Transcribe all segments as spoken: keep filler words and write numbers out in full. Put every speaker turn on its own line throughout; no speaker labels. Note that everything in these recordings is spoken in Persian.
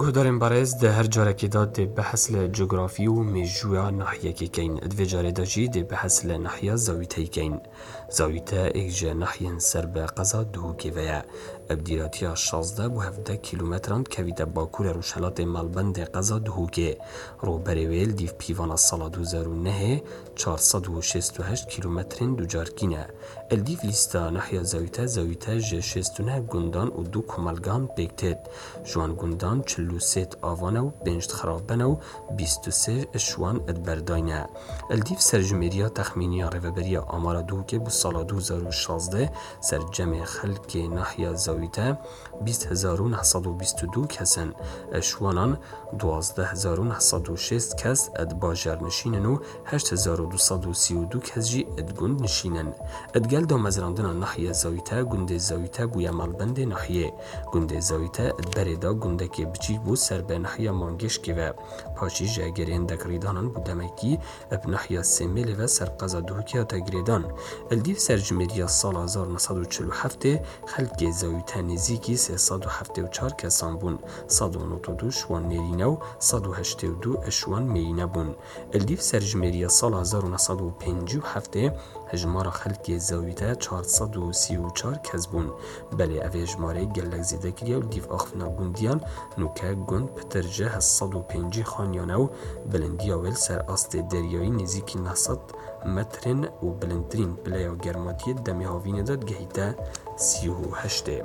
هدارن بارز ده هر جاره که داد ده بحث لجغرافی و میجویا ناحیه که کین دوی جاره داجی ده بحث لناحیه زاویته کین زاویته ایجا ناحیه سر به قضا دو که ویا ابدیراتیا شازده و هفده کیلومتران کویده باکور روشلات مالبند قضا دو که رو برویل دیو پیوان سال دو هزار و نه چهارصد و شصت و هشت کیلومترین دو جارکینه الدیف لیستا ناحیه زاویته زاویته جه شصت و نه گندان و دو کمالگان بکتید جوان گندان چلو و سیت آوانه و بینجت خرابنه و بیست و سه اشوان ادبرداینه الدیف سرجمهریا تخمینیا ریوبریا آمارا دو که بو سال دو هزار و شازده سر جمع خلق ناحیه زاویته بیست هزار و نهصد و بیست و دو کسن اشوانان دوازده هزار و نهصد و شصت کس ادباجر نشینن و هشت هزار و دویست و سی و دو کس جی ادگند نشینن ادگل دا مزراندن ناحیه زاویته گنده زاویته بویا مالبند ناحیه گنده زاویته ادبردا گنده که بچیک بو سر به ناحیه مانگش که و پاشی جاگرین دکریدانان بو دمکی اب ناحیه سمیل و سر قضا دوکیا تگریدان الدیف سرجمهریا سال هزار و نهصد و چهل و هفت خلق زاویته نزیکی سیصد و هفتاد و چهار کسان بون صد و نود و دو شوان نرینه و صد و هشتاد و دو اشوان مینه بون الدیف سرجمهریا سال هزار و نهصد و پنجاه و هفت هجمار خلق زاویته چهارصد و سی و چهار کس بون بله اوه هجماره گلک زیده کریا و دیف آخفنا گندیان نوکه گند پترجه هصد و پنجاه خانیانه و بلندی اول سر آست دریایی نزیکی نهصد مترین و بلندترین بلیا گرماتی دمی هاوین داد گهیده سی و هشته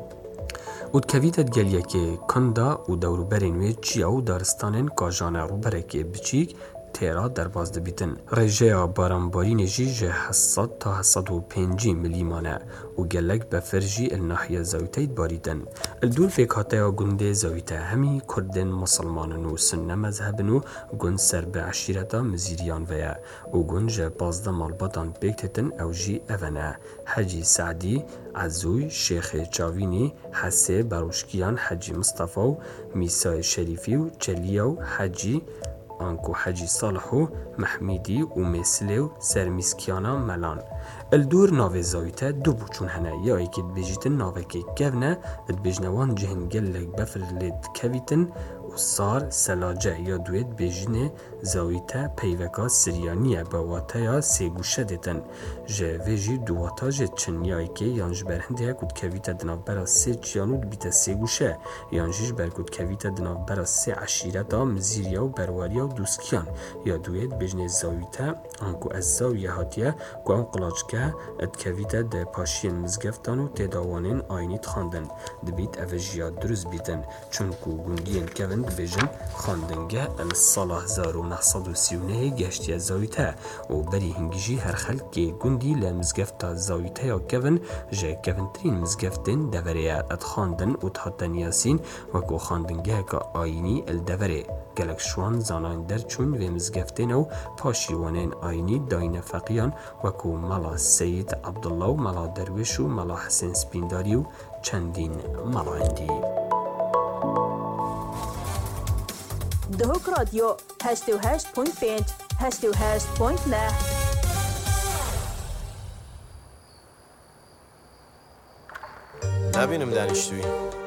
اود کویتت گلیه که کندا و دورو برینوی چیا و دارستانن کاجانه رو برکه بچیک تیرا در باز دبیتن رژه بارانباری نجی جه هصد تا هصد و پنجاه میلیمانه و گلک بفرجی الناحیه زاویته باریدن الدول فکاته گنده زاویته همی کردن مسلمانن و سنه مذهبن و گن سر به عشیرتا مزیریان ویا و گن جه بازده مالباتان بکتتن او جی اوانه حجی سعدی عزوی شیخ چاوینی حسه بروشکیان حجی مصطفی و میسای شریفی و چلیا و حجی آنکو حجی صالح و محمیدی و مثله و سرمیسکیانا ملان الدور ناوه زاویته دو بوچون هنه یا ایکید بجیتن ناوه که گونه اد بجنوان جهن گلک بفر لید کویتن و سار سلاجه یا دوید بجنه زاویته پیوکا سریانیه با واتا یا سیگوشه دیتن جه ویجی دو واتا جه چن یا ایکی یانج برهنده یا کود کویته دناو برا سی چیانود بیت سیگوشه یانجیش بر کود کویته دناو برا سی عشیرتا مزیریا و برواریا و دوسکیان یا دوید بجنه زاویته آنکو از زاویه هاتیه که آن قلاجکه اد کویته ده پاشین مزگفتان و تداوانین آینیت خاندن دبیت اوجیا دروز بیتن چونکو گندین کون بجن خاندنگه السال هزار و نهصد و سی و نه گشتی زاویته و بری هنگیجی هر خلق که گندی لمزگفت زاویته یا کون جه کونترین مزگفتن دوره اد خاندن و تحتن یاسین وکو خاندنگه که آینی الدوره گلک شوان زانان در چون و مزگفتن و پاشیوانین آینی داین فقیان وکو ملا سید عبدالله و ملا درویش و ملا حسین سپینداری و چندین ملا اندی
دهوک رادیو هشت و هشت پوینت پنج هشت و هشت پوینت نه
نبینم دانشجویی